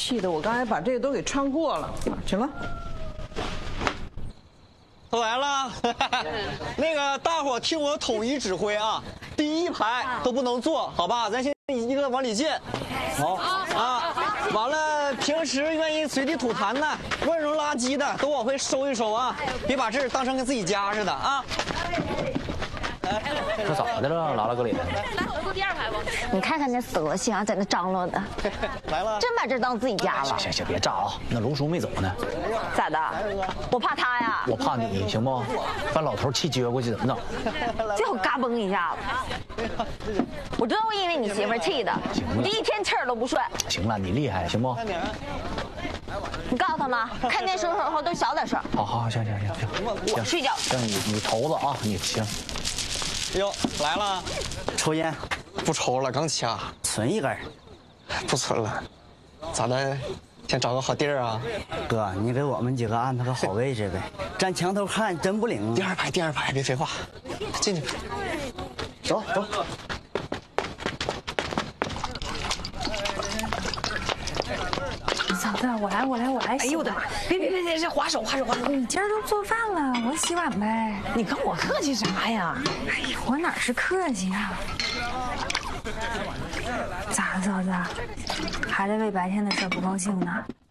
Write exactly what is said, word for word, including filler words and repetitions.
气的，我刚才把这个都给穿过了。行了， 都来了，那个大伙听我统一指挥啊，第一排都不能坐，好吧？咱先一个往里进，好啊。完了，平时愿意随地吐痰的、乱扔垃圾的，都往回收一收啊，别把这儿当成跟自己家似的啊。 这咋的了，拉拉个脸？ 来，我坐第二排吧。 你看看那德行，在那张罗的， 来了， 真把这当自己家了。 行行行，别炸啊！那龙叔没走呢。 咋的？我怕他呀。 我怕你，行不？把老头气撅过去怎么整？ 最后嘎嘣一下子。我真会因为你媳妇气的，你一天气儿都不顺。 行了，你厉害，行不？ 你告诉他们，看电视的时候都小点声。 好好行行行行， 我睡觉。 行，你你头子啊，你行。 哟，来了， 抽烟不抽了，刚掐， 存一根， 不存了，咋的？先找个好地儿啊。 哥，你给我们几个安排个好位置呗，站墙头看真不灵。 第二排，第二排，别废话，进去。走走。 嫂子，我来，我来，我来。 哎呦我的妈！别别别别，这划手划手划手！ 你今儿都做饭了，我洗碗呗。 你跟我客气啥呀？ 哎呀，我哪是客气啊？咋了，嫂子？还在为白天的事不高兴呢？